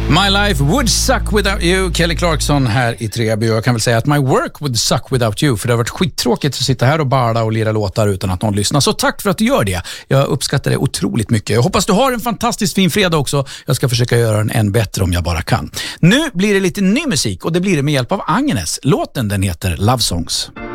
My life would suck without you. Kelly Clarkson här i Treby. Jag kan väl säga att my work would suck without you. För det har varit skittråkigt att sitta här och bada och lira låtar utan att någon lyssnar. Så tack för att du gör det. Jag uppskattar det otroligt mycket. Jag hoppas du har en fantastiskt fin fredag också. Jag ska försöka göra den än bättre om jag bara kan. Nu blir det lite ny musik och det blir det med hjälp av Agnes. Låten den heter Love Songs.